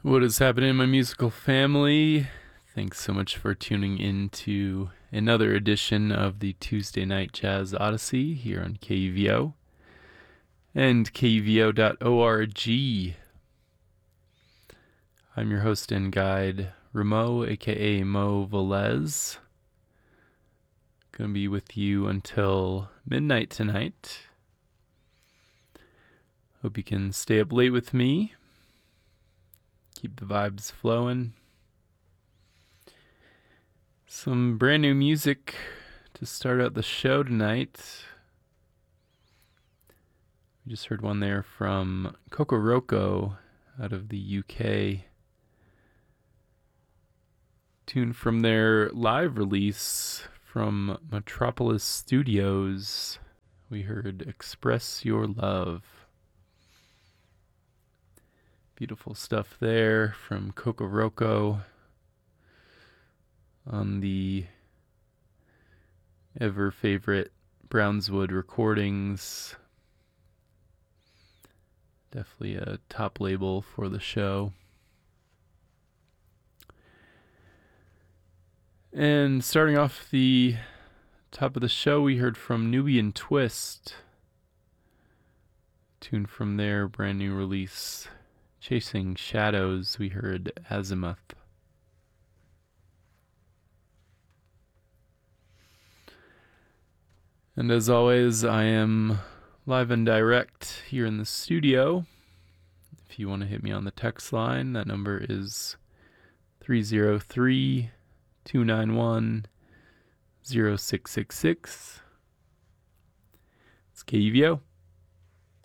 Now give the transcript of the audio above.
What is happening, my musical family? Thanks so much for tuning in to another edition of the Tuesday Night Jazz Odyssey here on KUVO and KUVO.org. I'm your host and guide, Ramo, aka Mo Velez. Gonna be with you until midnight tonight. Hope you can stay up late with me. Keep the vibes flowing. Some brand new music to start out the show tonight. We just heard one there from Kokoroko out of the UK. Tune from their live release from Metropolis Studios. We heard Express Your Love. Beautiful stuff there from Kokoroko on the ever favorite Brownswood recordings. Definitely a top label for the show. And starting off the top of the show, we heard from Nubian Twist. Tune from their brand new release, Chasing Shadows. We heard Azimuth. And as always, I am live and direct here in the studio. If you want to hit me on the text line, that number is 303-291-0666. It's KUVO.